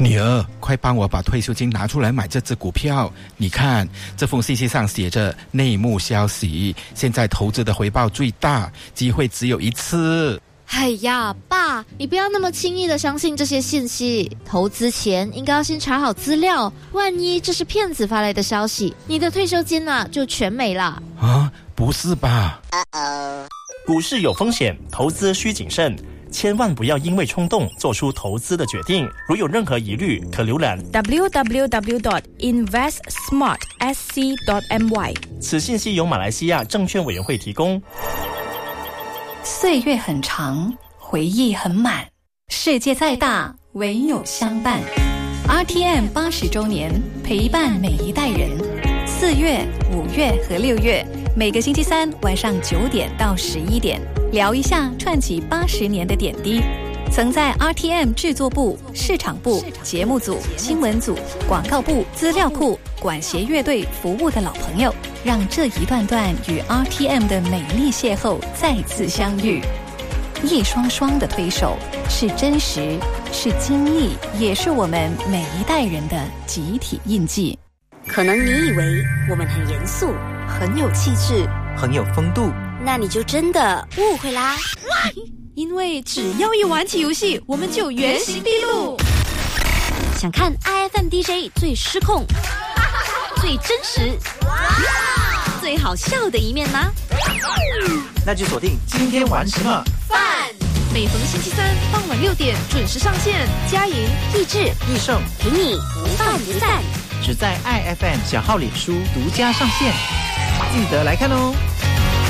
女儿，快帮我把退休金拿出来买这只股票。你看，这封信息上写着内幕消息，现在投资的回报最大，机会只有一次。 哎呀，爸，你不要那么轻易的相信这些信息。投资前应该要先查好资料，万一这是骗子发来的消息，你的退休金啊就全没了。 啊，不是吧？ 股市有风险，投资需谨慎，千万不要因为冲动做出投资的决定。如有任何疑虑，可浏览 www.investsmartsc.my。 此信息由马来西亚证券委员会提供。 岁月很长，回忆很满，世界再大，唯有相伴。RTM 80周年，陪伴每一代人。4月、5月和6月，每个星期三晚上9点到11点，聊一下串起80年的点滴。曾在 RTM 制作部、市场部、节目组、新闻组、广告部、资料库、管弦乐队服务的老朋友，让这一段段与 RTM 的美丽邂逅再次相遇。一双双的推手，是真实，是经历，也是我们每一代人的集体印记。 可能你以为我们很严肃，很有气质， 很有风度， 那你就真的误会啦。 因为只要一玩起游戏，我们就原形毕露。 想看 IFM DJ 最失控、最真实、最好笑的一面吗？ 那就锁定今天玩什么饭。每逢星期三傍晚6点准时上线，佳莹、 益智、 益盛陪你不饭不散， 只在 IFM 小号脸书独家上线，记得来看哦。